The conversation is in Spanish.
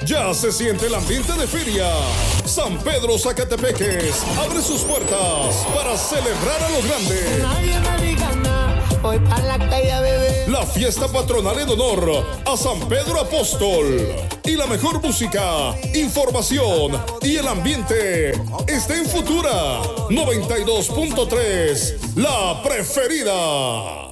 Ya se siente el ambiente de feria. San Pedro Zacatepeques abre sus puertas para celebrar a lo grande. Nadie me diga nada, voy para la calle a beber. La fiesta patronal en honor a San Pedro Apóstol. Y la mejor música, información y el ambiente está en Futura 92.3, la preferida.